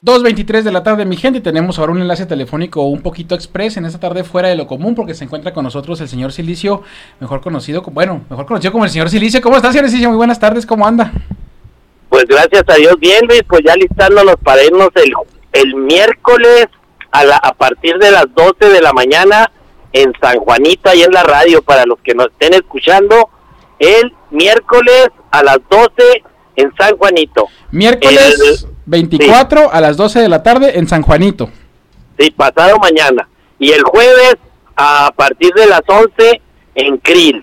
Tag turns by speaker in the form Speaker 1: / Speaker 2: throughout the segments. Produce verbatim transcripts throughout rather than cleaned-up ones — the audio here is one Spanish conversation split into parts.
Speaker 1: dos veintitrés de la tarde, mi gente, tenemos ahora un enlace telefónico un poquito express en esta tarde fuera de lo común porque se encuentra con nosotros el señor Silicio, mejor conocido, bueno, mejor conocido como el señor Silicio. ¿Cómo estás, señor Silicio? Muy buenas tardes, ¿cómo anda?
Speaker 2: Pues gracias a Dios, bien, Luis, pues ya listándonos para irnos el, el miércoles a, la, a partir de las doce de la mañana en San Juanito, ahí en la radio, para los que nos estén escuchando, el miércoles a las doce en San Juanito.
Speaker 1: Miércoles el, veinticuatro sí. a las doce de la tarde en San Juanito.
Speaker 2: Sí, pasado mañana. Y el jueves a partir de las once en Krill.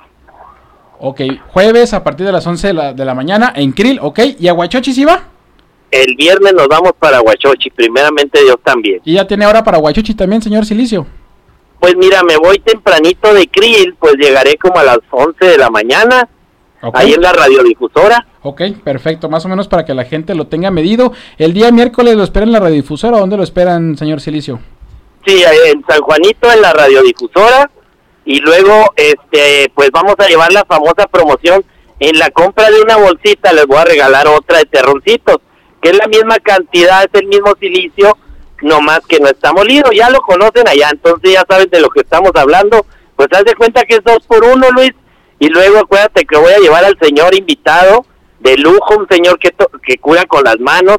Speaker 1: Ok, jueves a partir de las once de la, de la mañana en Krill, ok. ¿Y a Huachochi sí va?
Speaker 2: El viernes nos vamos para Huachochi, primeramente Dios también.
Speaker 1: ¿Y ya tiene hora para Huachochi también, señor Silicio?
Speaker 2: Pues mira, me voy tempranito de Krill, pues llegaré como a las once de la mañana, okay. Ahí en la radiodifusora.
Speaker 1: Ok, perfecto, más o menos para que la gente lo tenga medido. El día miércoles lo esperan en la radiodifusora, ¿dónde lo esperan, señor Silicio?
Speaker 2: Sí, en San Juanito, en la radiodifusora, y luego, este, pues vamos a llevar la famosa promoción. En la compra de una bolsita les voy a regalar otra de terroncitos, que es la misma cantidad, es el mismo silicio, nomás que no está molido. Ya lo conocen allá, entonces ya saben de lo que estamos hablando. Pues haz de cuenta que es dos por uno, Luis, y luego acuérdate que voy a llevar al señor invitado de lujo, un señor que, to- que cura con las manos,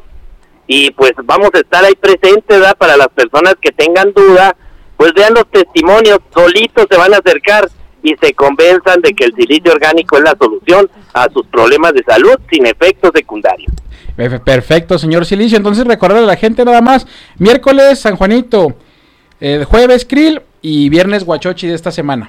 Speaker 2: y pues vamos a estar ahí presentes, ¿verdad? Para las personas que tengan duda, pues vean los testimonios, solitos se van a acercar y se convenzan de que el silicio orgánico es la solución a sus problemas de salud sin efectos secundarios.
Speaker 1: Perfecto, señor Silicio. Entonces recordarle a la gente nada más, miércoles San Juanito, eh, jueves Krill y viernes Huachochi de esta semana.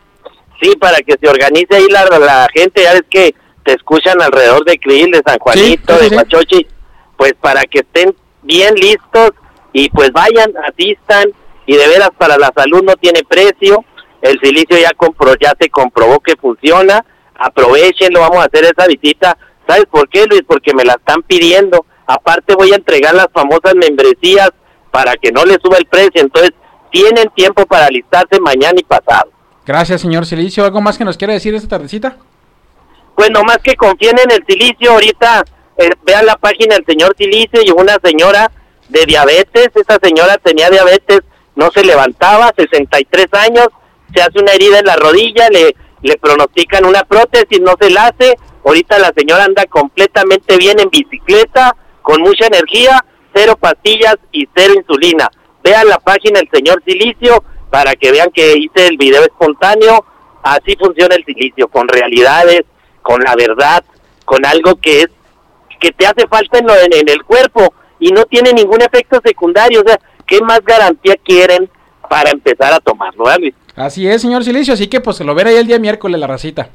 Speaker 2: Sí, para que se organice ahí la, la gente, ya ves que te escuchan alrededor de Krill, de San Juanito, sí, sí, de Huachochi, sí. Pues para que estén bien listos y pues vayan, asistan, y de veras para la salud no tiene precio. El silicio ya compro, ya se comprobó que funciona, aprovechenlo, vamos a hacer esa visita. ¿Sabes por qué, Luis? Porque me la están pidiendo. Aparte voy a entregar las famosas membresías para que no le suba el precio, entonces tienen tiempo para alistarse mañana y pasado.
Speaker 1: Gracias, señor Silicio. ¿Algo más que nos quiere decir esta tardecita?
Speaker 2: Pues nomás que confíen en el silicio. Ahorita eh, vean la página del señor Silicio. Llegó una señora de diabetes, esa señora tenía diabetes, no se levantaba, sesenta y tres años, se hace una herida en la rodilla, le, le pronostican una prótesis, no se la hace. Ahorita la señora anda completamente bien en bicicleta, con mucha energía, cero pastillas y cero insulina. Vean la página del señor Silicio para que vean que hice el video espontáneo. Así funciona el silicio, con realidades, con la verdad, con algo que es que te hace falta en, lo, en, en el cuerpo y no tiene ningún efecto secundario. O sea, ¿qué más garantía quieren para empezar a tomarlo, ¿eh, Luis?
Speaker 1: Así es, señor Silicio, así que pues se lo verá ahí el día miércoles la racita.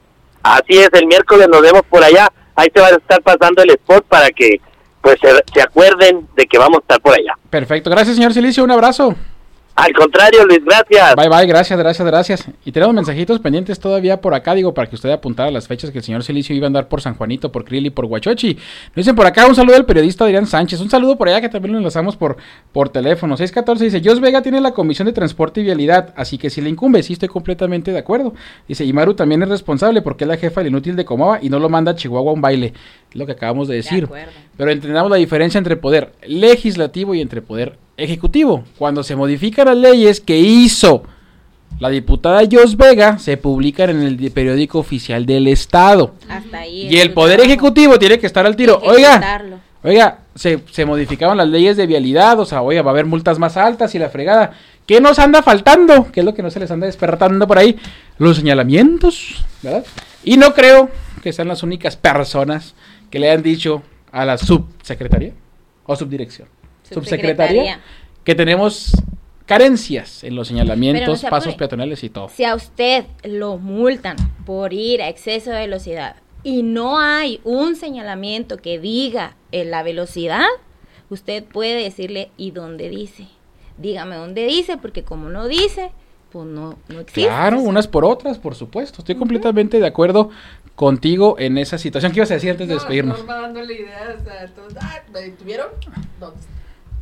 Speaker 2: Así es, el miércoles nos vemos por allá, ahí se va a estar pasando el spot para que pues se, se acuerden de que vamos a estar por allá.
Speaker 1: Perfecto, gracias, señor Silicio, un abrazo.
Speaker 2: Al contrario, Luis, gracias.
Speaker 1: Bye, bye, gracias, gracias, gracias. Y tenemos mensajitos pendientes todavía por acá, digo, para que usted apuntara las fechas que el señor Silicio iba a andar por San Juanito, por Krill y por Huachochi. Nos dicen por acá un saludo al periodista Adrián Sánchez, un saludo por allá que también lo enlazamos por, por teléfono. seis catorce dice, Jos Vega tiene la Comisión de Transporte y Vialidad, así que si le incumbe, sí estoy completamente de acuerdo. Dice, y Maru también es responsable porque es la jefa del inútil de Comaba y no lo manda a Chihuahua a un baile. Es lo que acabamos de decir. De Pero entendamos la diferencia entre poder legislativo y entre poder ejecutivo. Cuando se modifican las leyes que hizo la diputada Jos Vega, se publican en el periódico oficial del estado.
Speaker 3: Hasta ahí
Speaker 1: y el poder trabajo. ejecutivo tiene que estar al tiro. Oiga, oiga, se, se modificaron las leyes de vialidad, o sea, oiga, va a haber multas más altas y la fregada. ¿Qué nos anda faltando? ¿Qué es lo que no se les anda despertando por ahí? Los señalamientos, ¿verdad? Y no creo que sean las únicas personas que le han dicho a la subsecretaría o subdirección. Subsecretaría, que tenemos carencias en los señalamientos, no pasos peatonales y todo.
Speaker 3: Si a usted lo multan por ir a exceso de velocidad y no hay un señalamiento que diga en la velocidad, usted puede decirle, ¿y dónde dice? Dígame dónde dice, porque como no dice, pues no, no existe.
Speaker 1: Claro, unas por otras, por supuesto. Estoy uh-huh. completamente de acuerdo contigo en esa situación. ¿Qué ibas a decir antes no, de despedirnos?
Speaker 4: Norma dándole ideas a todos. Ah, ¿me detuvieron? ¿Dónde está?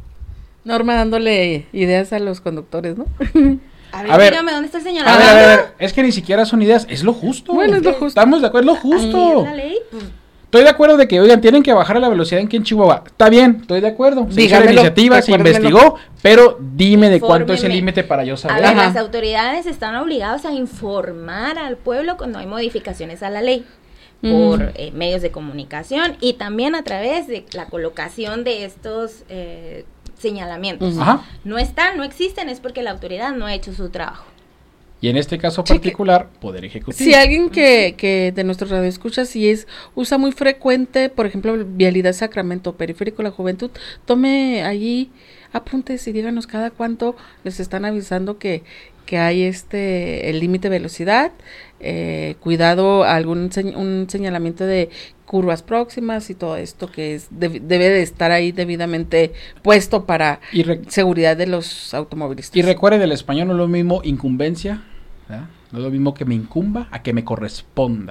Speaker 4: Norma dándole ideas a los conductores, ¿no?
Speaker 3: A ver,
Speaker 1: a ver
Speaker 3: dígame, ¿dónde está el señalamiento?
Speaker 1: A ver, a ver, es que ni siquiera son ideas, es lo justo.
Speaker 4: Bueno, es lo justo.
Speaker 1: Estamos de acuerdo, es lo justo.
Speaker 3: ¿La ley? Pues,
Speaker 1: Estoy de acuerdo de que, oigan, tienen que bajar la velocidad aquí en Chihuahua. Está bien, estoy de acuerdo. Se hizo la iniciativa, se investigó, pero dime de cuánto es el límite para yo saber.
Speaker 3: A ver, las autoridades están obligadas a informar al pueblo cuando hay modificaciones a la ley por mm. eh, medios de comunicación y también a través de la colocación de estos eh, señalamientos.
Speaker 1: Ajá.
Speaker 3: No están, no existen, es porque la autoridad no ha hecho su trabajo.
Speaker 1: Y en este caso particular, sí, Poder Ejecutivo.
Speaker 4: Si alguien que, que de nuestro radio escucha, si es, usa muy frecuente, por ejemplo, Vialidad Sacramento, Periférico La Juventud, tome allí apuntes y díganos cada cuánto les están avisando que, que hay este, el límite de velocidad, eh, cuidado, algún señ- un señalamiento de curvas próximas y todo esto que es de, debe de estar ahí debidamente puesto para
Speaker 1: y re-
Speaker 4: seguridad de los automovilistas.
Speaker 1: Y recuerden, el español no es lo mismo incumbencia, ¿verdad? No es lo mismo que me incumba a que me corresponda.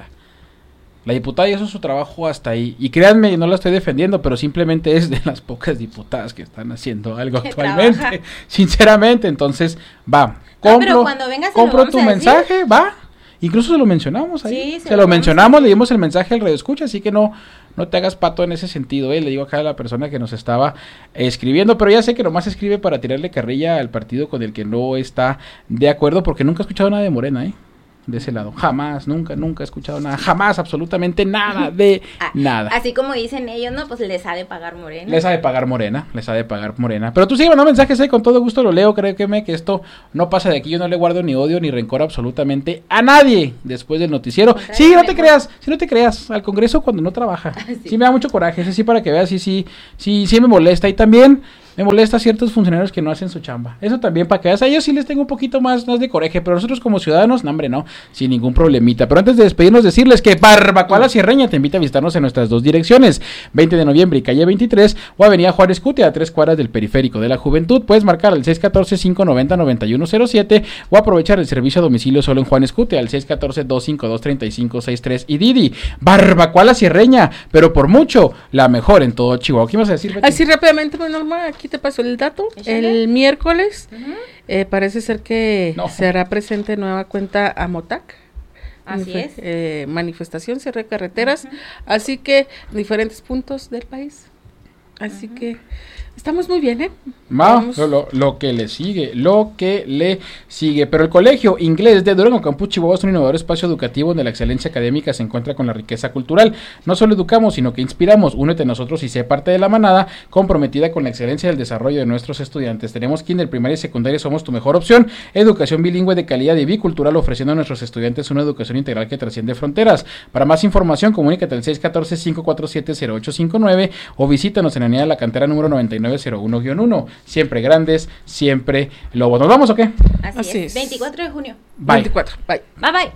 Speaker 1: La diputada hizo su trabajo hasta ahí. Y créanme, no la estoy defendiendo, pero simplemente es de las pocas diputadas que están haciendo algo actualmente. Trabaja. Sinceramente, entonces, va. Compro,
Speaker 3: no, pero cuando vengas
Speaker 1: compro tu mensaje, va. Incluso se lo mencionamos ahí.
Speaker 3: Sí, se,
Speaker 1: se lo, lo mencionamos, le dimos el mensaje al radio escucha, así que no, no te hagas pato en ese sentido, eh. Le digo acá a la persona que nos estaba eh, escribiendo, pero ya sé que nomás escribe para tirarle carrilla al partido con el que no está de acuerdo, porque nunca he escuchado nada de Morena, eh. De ese lado, jamás, nunca, nunca he escuchado nada, jamás, absolutamente nada de
Speaker 3: ah,
Speaker 1: nada.
Speaker 3: Así como dicen ellos, no, pues les ha de pagar Morena.
Speaker 1: Les ha de pagar Morena, les ha de pagar Morena. Pero tú sigue mandando mensajes, eh, con todo gusto lo leo, créeme que esto no pasa de aquí, yo no le guardo ni odio ni rencor absolutamente a nadie después del noticiero. Sí, no te creas, sí, no te creas, al Congreso cuando no trabaja, ah, sí. sí me da mucho coraje, ese sí para que veas, sí, sí, sí, sí me molesta y también me molesta a ciertos funcionarios que no hacen su chamba. Eso también para que veas, a ellos sí les tengo un poquito más, más de coraje, pero nosotros como ciudadanos, no hombre, no, sin ningún problemita. Pero antes de despedirnos, decirles que Barbacoa La Sierreña te invita a visitarnos en nuestras dos direcciones, veinte de noviembre y calle veintitrés, o avenida Juárez Cutia, a tres cuadras del Periférico de la Juventud. Puedes marcar al seis uno cuatro, cinco nueve cero, nueve uno cero siete o aprovechar el servicio a domicilio solo en Juárez Cutia, al seis uno cuatro, dos cinco dos, tres cinco seis tres y Didi. Barbacoa La Sierreña, pero por mucho, la mejor en todo Chihuahua. ¿Qué ibas a decir, Betty?
Speaker 4: Así rápidamente, pues normal, aquí te paso el dato. Échale. El miércoles uh-huh. eh, parece ser que no. se hará presente nueva cuenta a Motac.
Speaker 3: Así Manif- es.
Speaker 4: Eh, manifestación, cierre de carreteras, uh-huh. así que diferentes puntos del país. Así uh-huh. que estamos muy bien, ¿eh?
Speaker 1: Ma, lo, lo que le sigue, lo que le sigue. Pero el Colegio Inglés de Durango Campus Chihuahua es un innovador espacio educativo donde la excelencia académica se encuentra con la riqueza cultural. No solo educamos, sino que inspiramos. Únete a nosotros y sé parte de la manada comprometida con la excelencia del desarrollo de nuestros estudiantes. Tenemos kinder, primaria y secundaria, somos tu mejor opción. Educación bilingüe de calidad y bicultural, ofreciendo a nuestros estudiantes una educación integral que trasciende fronteras. Para más información, comunícate al seis uno cuatro, cinco cuatro siete, cero ocho cinco nueve o visítanos en la unidad de la cantera número noventa y nueve cero uno guión uno. Siempre grandes, siempre lobos. ¿Nos vamos o qué?
Speaker 3: Así, Así es. es. veinticuatro de junio.
Speaker 1: Bye.
Speaker 4: veinticuatro. Bye.
Speaker 3: Bye, bye.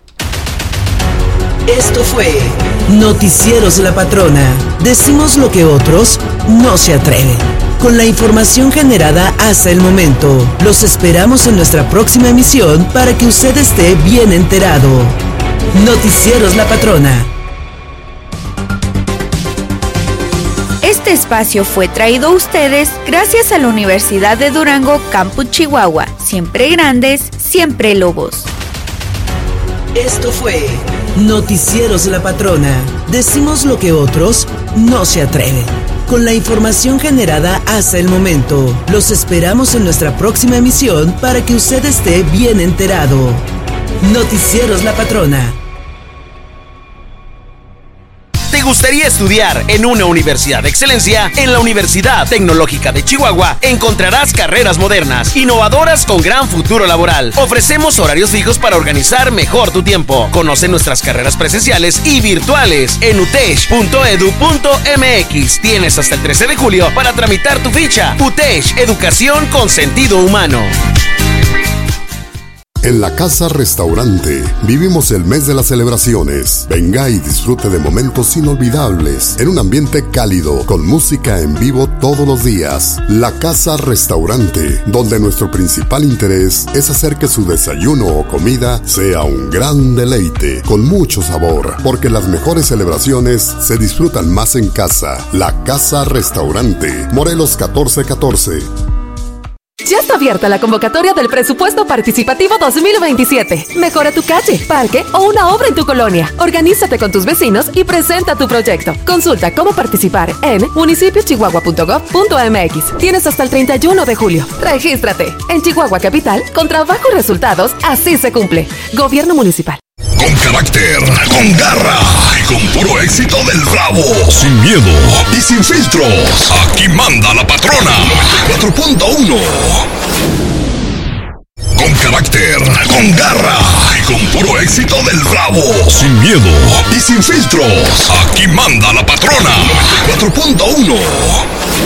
Speaker 5: Esto fue Noticieros La Patrona. Decimos lo que otros no se atreven. Con la información generada hasta el momento. Los esperamos en nuestra próxima emisión para que usted esté bien enterado. Noticieros La Patrona.
Speaker 6: Este espacio fue traído a ustedes gracias a la Universidad de Durango Campus Chihuahua. Siempre grandes, siempre lobos.
Speaker 5: Esto fue Noticieros La Patrona. Decimos lo que otros no se atreven. Con la información generada hasta el momento. Los esperamos en nuestra próxima emisión para que usted esté bien enterado. Noticieros La Patrona.
Speaker 7: ¿Te gustaría estudiar en una universidad de excelencia? En la Universidad Tecnológica de Chihuahua encontrarás carreras modernas, innovadoras con gran futuro laboral. Ofrecemos horarios fijos para organizar mejor tu tiempo. Conoce nuestras carreras presenciales y virtuales en utech punto edu punto mx. Tienes hasta el trece de julio para tramitar tu ficha. UTESH, educación con sentido humano.
Speaker 8: En la Casa Restaurante vivimos el mes de las celebraciones. Venga y disfrute de momentos inolvidables en un ambiente cálido con música en vivo todos los días. La Casa Restaurante, donde nuestro principal interés es hacer que su desayuno o comida sea un gran deleite con mucho sabor, porque las mejores celebraciones se disfrutan más en casa. La Casa Restaurante, Morelos catorce catorce.
Speaker 9: Ya está abierta la convocatoria del Presupuesto Participativo dos mil veintisiete. Mejora tu calle, parque o una obra en tu colonia. Organízate con tus vecinos y presenta tu proyecto. Consulta cómo participar en municipio chihuahua punto gov punto m x. Tienes hasta el treinta y uno de julio. Regístrate. En Chihuahua Capital, con trabajo y resultados, así se cumple. Gobierno Municipal.
Speaker 10: Con carácter, con garra y con puro éxito del Bravo. Sin miedo y sin filtros. Aquí manda la patrona. noventa y cuatro punto uno. Con carácter, con garra y con puro éxito del Bravo. Sin miedo y sin filtros. Aquí manda la patrona. noventa y cuatro punto uno.